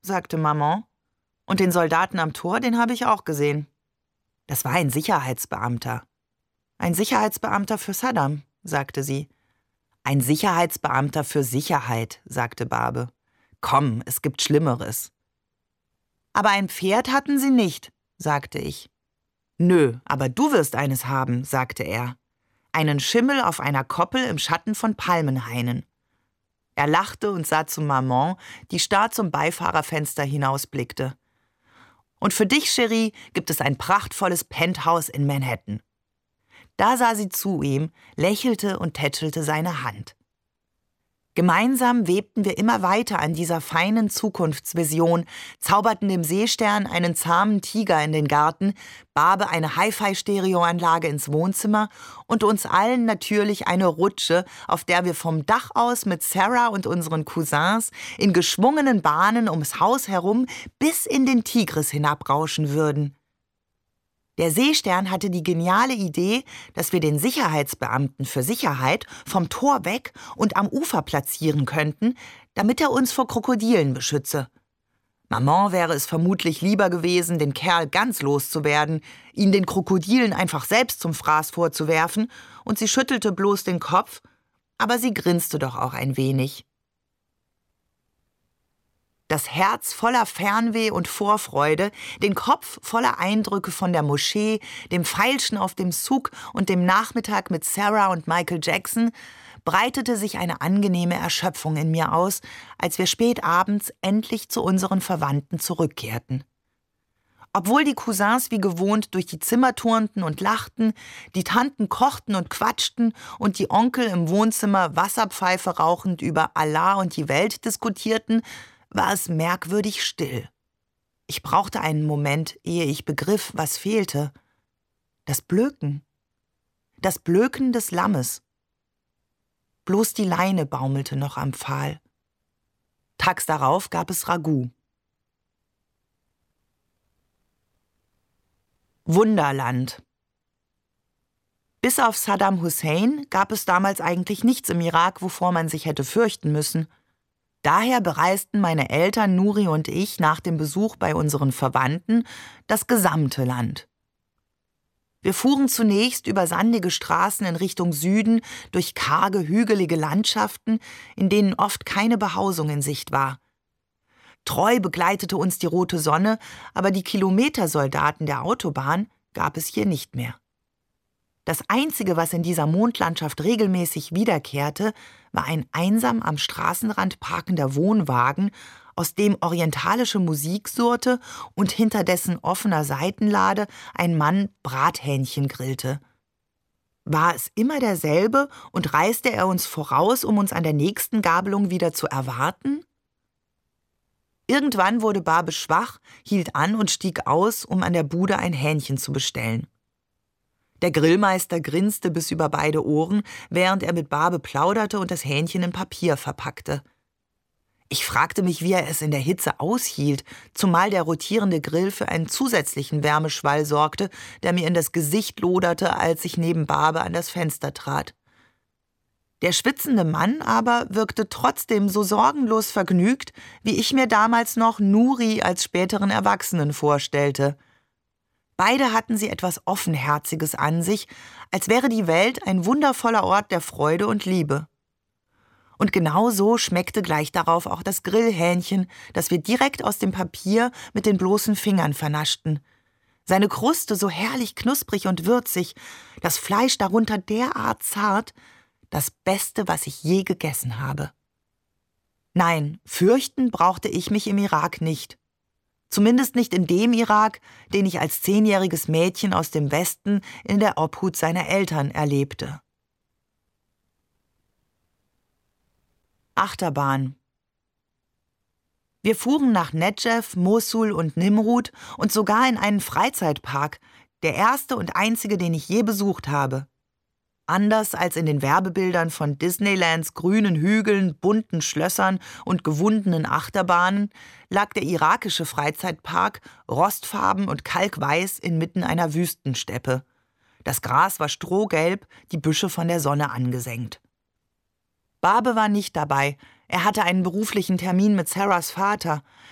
sagte Maman. Und den Soldaten am Tor, den habe ich auch gesehen. Das war ein Sicherheitsbeamter. Ein Sicherheitsbeamter für Saddam, sagte sie. Ein Sicherheitsbeamter für Sicherheit, sagte Barbe. Komm, es gibt Schlimmeres. Aber ein Pferd hatten sie nicht, sagte ich. Nö, aber du wirst eines haben, sagte er. Einen Schimmel auf einer Koppel im Schatten von Palmenhainen. Er lachte und sah zu Maman, die starr zum Beifahrerfenster hinausblickte. Und für dich, Cherie, gibt es ein prachtvolles Penthouse in Manhattan. Da sah sie zu ihm, lächelte und tätschelte seine Hand. Gemeinsam webten wir immer weiter an dieser feinen Zukunftsvision, zauberten dem Seestern einen zahmen Tiger in den Garten, Barbe eine Hi-Fi-Stereoanlage ins Wohnzimmer und uns allen natürlich eine Rutsche, auf der wir vom Dach aus mit Sarah und unseren Cousins in geschwungenen Bahnen ums Haus herum bis in den Tigris hinabrauschen würden. Der Seestern hatte die geniale Idee, dass wir den Sicherheitsbeamten für Sicherheit vom Tor weg und am Ufer platzieren könnten, damit er uns vor Krokodilen beschütze. Maman wäre es vermutlich lieber gewesen, den Kerl ganz loszuwerden, ihn den Krokodilen einfach selbst zum Fraß vorzuwerfen, und sie schüttelte bloß den Kopf, aber sie grinste doch auch ein wenig. Das Herz voller Fernweh und Vorfreude, den Kopf voller Eindrücke von der Moschee, dem Feilschen auf dem Souk und dem Nachmittag mit Sarah und Michael Jackson, breitete sich eine angenehme Erschöpfung in mir aus, als wir spät abends endlich zu unseren Verwandten zurückkehrten. Obwohl die Cousins wie gewohnt durch die Zimmer turnten und lachten, die Tanten kochten und quatschten und die Onkel im Wohnzimmer Wasserpfeife rauchend über Allah und die Welt diskutierten, war es merkwürdig still. Ich brauchte einen Moment, ehe ich begriff, was fehlte. Das Blöken. Das Blöken des Lammes. Bloß die Leine baumelte noch am Pfahl. Tags darauf gab es Ragout. Wunderland. Bis auf Saddam Hussein gab es damals eigentlich nichts im Irak, wovor man sich hätte fürchten müssen. Daher bereisten meine Eltern Nuri und ich nach dem Besuch bei unseren Verwandten das gesamte Land. Wir fuhren zunächst über sandige Straßen in Richtung Süden, durch karge, hügelige Landschaften, in denen oft keine Behausung in Sicht war. Treu begleitete uns die rote Sonne, aber die Kilometersoldaten der Autobahn gab es hier nicht mehr. Das Einzige, was in dieser Mondlandschaft regelmäßig wiederkehrte, war ein einsam am Straßenrand parkender Wohnwagen, aus dem orientalische Musik surrte und hinter dessen offener Seitenlade ein Mann Brathähnchen grillte. War es immer derselbe und reiste er uns voraus, um uns an der nächsten Gabelung wieder zu erwarten? Irgendwann wurde Barbe schwach, hielt an und stieg aus, um an der Bude ein Hähnchen zu bestellen. Der Grillmeister grinste bis über beide Ohren, während er mit Barbe plauderte und das Hähnchen in Papier verpackte. Ich fragte mich, wie er es in der Hitze aushielt, zumal der rotierende Grill für einen zusätzlichen Wärmeschwall sorgte, der mir in das Gesicht loderte, als ich neben Barbe an das Fenster trat. Der schwitzende Mann aber wirkte trotzdem so sorgenlos vergnügt, wie ich mir damals noch Nuri als späteren Erwachsenen vorstellte. Beide hatten sie etwas Offenherziges an sich, als wäre die Welt ein wundervoller Ort der Freude und Liebe. Und genau so schmeckte gleich darauf auch das Grillhähnchen, das wir direkt aus dem Papier mit den bloßen Fingern vernaschten. Seine Kruste so herrlich knusprig und würzig, das Fleisch darunter derart zart, das Beste, was ich je gegessen habe. Nein, fürchten brauchte ich mich im Irak nicht. Zumindest nicht in dem Irak, den ich als 10-jähriges Mädchen aus dem Westen in der Obhut seiner Eltern erlebte. Achterbahn. Wir fuhren nach Nedjev, Mosul und Nimrud und sogar in einen Freizeitpark, der erste und einzige, den ich je besucht habe. Anders als in den Werbebildern von Disneylands grünen Hügeln, bunten Schlössern und gewundenen Achterbahnen lag der irakische Freizeitpark rostfarben und kalkweiß inmitten einer Wüstensteppe. Das Gras war strohgelb, die Büsche von der Sonne angesengt. Barbe war nicht dabei. Er hatte einen beruflichen Termin mit Sarahs Vater.